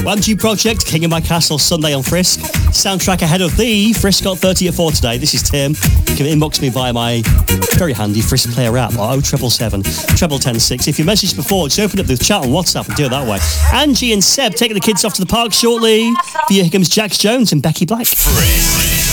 Bungie Project, King of My Castle, Sunday on Frisk. Soundtrack ahead of the Frisk Got 30 at 4 today. This is Tim. You can inbox me via my very handy Frisk Player app, or 0777 10106. If you messaged before, just open up the chat on WhatsApp and do it that way. Angie and Seb taking the kids off to the park shortly. For here comes Jax Jones and Becky Black.